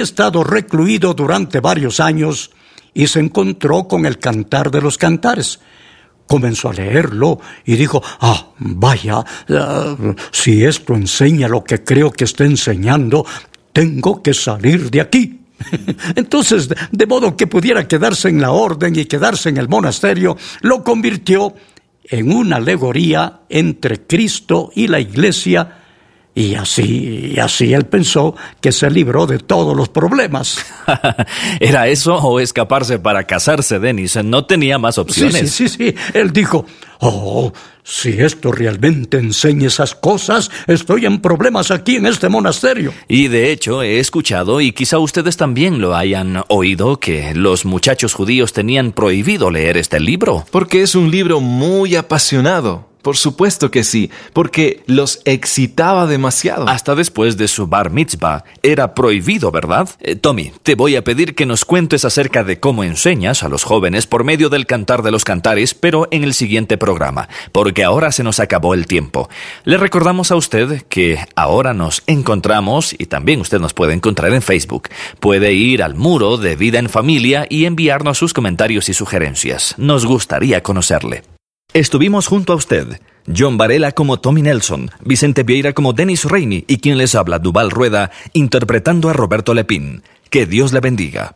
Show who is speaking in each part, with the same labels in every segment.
Speaker 1: estado recluido durante varios años y se encontró con el Cantar de los Cantares. Comenzó a leerlo y dijo: vaya, si esto enseña lo que creo que está enseñando, tengo que salir de aquí. Entonces, de modo que pudiera quedarse en la orden y quedarse en el monasterio, lo convirtió en una alegoría entre Cristo y la Iglesia. Y así él pensó que se libró de todos los problemas.
Speaker 2: ¿Era eso o escaparse para casarse, Dennis? No tenía más opciones.
Speaker 1: Sí. Él dijo: si esto realmente enseña esas cosas, estoy en problemas aquí en este monasterio.
Speaker 2: Y de hecho he escuchado, y quizá ustedes también lo hayan oído, que los muchachos judíos tenían prohibido leer este libro.
Speaker 3: Porque es un libro muy apasionado. Por supuesto que sí, porque los excitaba demasiado.
Speaker 2: Hasta después de su bar mitzvah era prohibido, ¿verdad? Tommy, te voy a pedir que nos cuentes acerca de cómo enseñas a los jóvenes por medio del Cantar de los Cantares, pero en el siguiente programa, porque ahora se nos acabó el tiempo. Le recordamos a usted que ahora nos encontramos, y también usted nos puede encontrar en Facebook. Puede ir al muro de Vida en Familia y enviarnos sus comentarios y sugerencias. Nos gustaría conocerle. Estuvimos junto a usted, John Varela como Tommy Nelson, Vicente Vieira como Dennis Rainey y quien les habla, Duval Rueda, interpretando a Roberto Lepín. Que Dios le bendiga.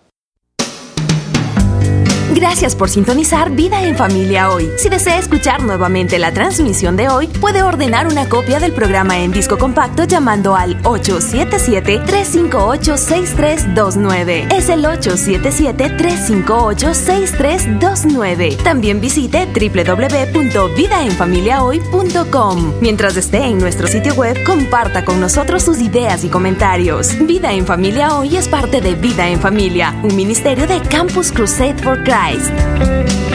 Speaker 4: Gracias por sintonizar Vida en Familia hoy. Si desea escuchar nuevamente la transmisión de hoy, puede ordenar una copia del programa en disco compacto llamando al 877-358-6329. Es el 877-358-6329. También visite www.vidaenfamiliahoy.com. Mientras esté en nuestro sitio web, comparta con nosotros sus ideas y comentarios. Vida en Familia hoy es parte de Vida en Familia, un ministerio de Campus Crusade for Christ.